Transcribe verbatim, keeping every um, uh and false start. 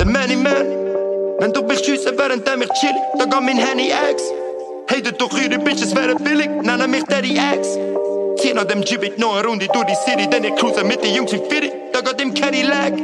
der Many Man. Wenn du mich schiessen, während ich chill, da geht mein Handy X. Hatet doch eure Bitches wären billig, nennen mich Daddy X. Zieh nach dem Gibbet noch eine Runde durch die City, denn ich cruise mit den Jungs im Fitty, da geht im Cadillac.